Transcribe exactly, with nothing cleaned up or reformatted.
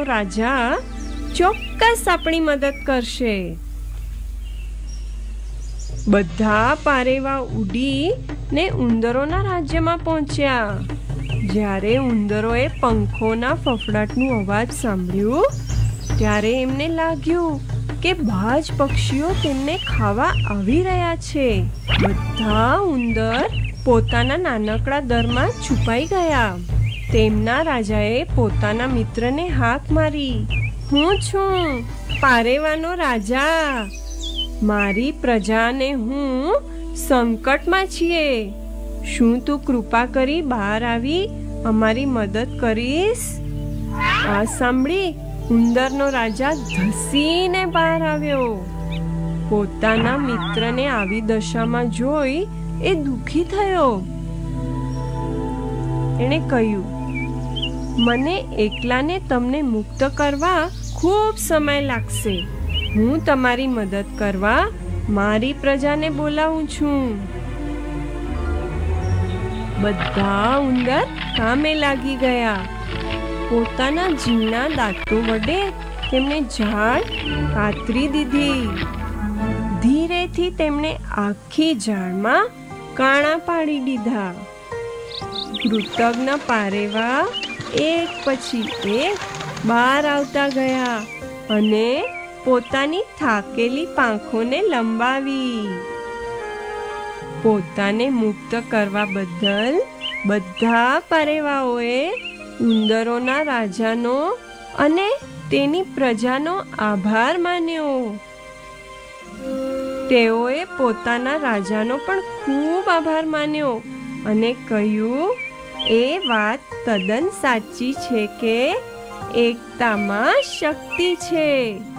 રાજા ચોક્કસ આપણી મદદ કરશે. બધા પારેવા ઉડી ને ઉંદરોના રાજ્યમાં પહોંચ્યા. જ્યારે ઉંદરોએ પંખોના ફફડાટનું અવાજ સાંભળ્યું ત્યારે એમને લાગ્યું કે બાજ પક્ષીઓ તેમને ખાવા આવી રહ્યા છે. બધા ઉંદર પોતાના નાનકડા દરમાં છુપાઈ ગયા. તેમના રાજાએ પોતાના મિત્રને હાક મારી, હું છું પારેવાનો રાજા. મારી પ્રજાને હું સંકટમાં છીએ. શું તું કૃપા કરી બહાર આવી અમારી મદદ કરીશ? આ સાંભળી ઉંદરનો રાજા ધસીને બહાર આવ્યો. પોતાના મિત્રને આવી દશામાં જોઈ એ દુઃખી થયો. એણે કહ્યું, મને એકલાને તમને મુક્ત કરવા ખૂબ સમય લાગશે. હું તમારી મદદ કરવા મારી પ્રજાને બોલાવું છું. બધા ઉંદર કામે લાગી ગયા. પોતાના ઝીણા દાંતો વડે તેમણે ઝાડ કાતરી દીધી. ધીરેથી તેમણે આખી ઝાડમાં કાણા પાડી દીધા. કૃતજ્ઞ પારેવા એક પછી એક બહાર આવતા ગયા અને પોતાની થાકેલી પાંખોને લંબાવી. પોતાને મુક્ત કરવા બદલ બધા પારેવાઓએ ઉંદરોના રાજાનો અને તેની પ્રજાનો આભાર માન્યો. તેઓએ પોતાના રાજાનો પણ ખૂબ આભાર માન્યો અને કહ્યું, એ વાત તદ્દન સાચી છે કે એકતામાં શક્તિ છે.